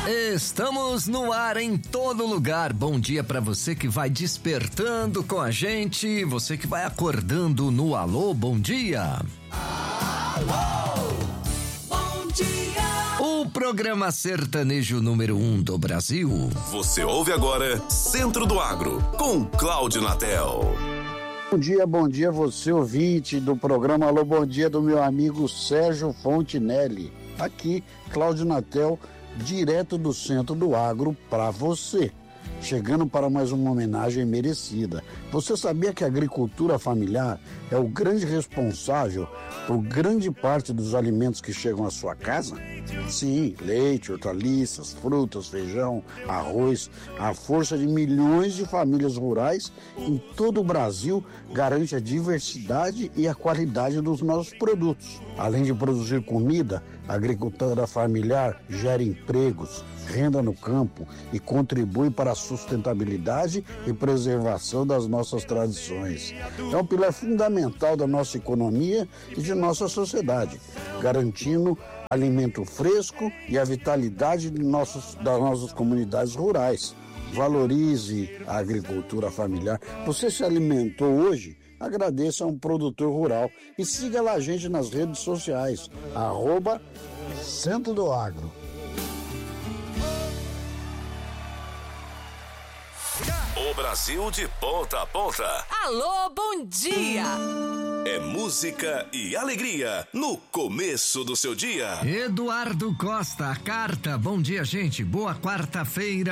Estamos no ar em todo lugar. Bom dia pra você que vai despertando com a gente, você que vai acordando no Alô, bom dia. Alô, bom dia. O programa sertanejo número 1 do Brasil. Você ouve agora Centro do Agro, com Cláudio Natel. Bom dia você ouvinte do programa Alô, bom dia do meu amigo Sérgio Fontinelli. Aqui, Cláudio Natel, direto do Centro do Agro para você, chegando para mais uma homenagem merecida. Você sabia que a agricultura familiar é o grande responsável por grande parte dos alimentos que chegam à sua casa? Sim, leite, hortaliças, frutas, feijão, arroz, a força de milhões de famílias rurais em todo o Brasil garante a diversidade e a qualidade dos nossos produtos. Além de produzir comida, a agricultura familiar gera empregos, renda no campo e contribui para a sustentabilidade e preservação das nossas tradições. É um pilar fundamental da nossa economia e de nossa sociedade, garantindo alimento fresco e a vitalidade das nossas comunidades rurais. Valorize a agricultura familiar. Você se alimentou hoje? Agradeça a um produtor rural e siga lá a gente nas redes sociais, @Centro do Agro. O Brasil de ponta a ponta. Alô, bom dia. É música e alegria no começo do seu dia. Eduardo Costa, a carta. Bom dia, gente. Boa quarta-feira.